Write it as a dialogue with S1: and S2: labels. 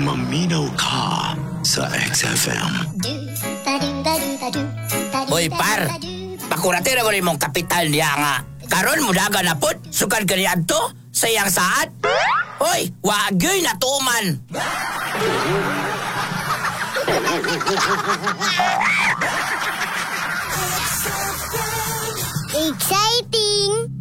S1: Maminaw ka sa XFM.
S2: Hoy, par. Pakuratira ko rin mong kapital niya nga. Karon mo daga na pot, sukan ka niya to, sayang saat. Hoy, wagyoy na tuman.
S3: Exciting!